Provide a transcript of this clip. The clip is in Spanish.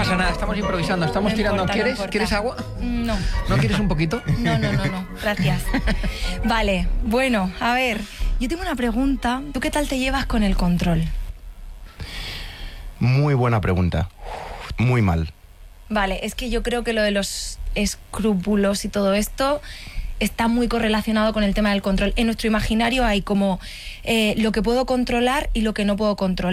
pasa nada, estamos improvisando, estamos No tirando. importa, no importa. ¿Quieres agua? No. ¿No quieres un poquito? No, gracias. Vale, bueno, a ver, yo tengo una pregunta. ¿Tú qué tal te llevas con el control? Muy buena pregunta. Muy mal. Vale, es que yo creo que lo de los escrúpulos y todo esto está muy correlacionado con el tema del control. En nuestro imaginario hay como lo que puedo controlar y lo que no puedo controlar.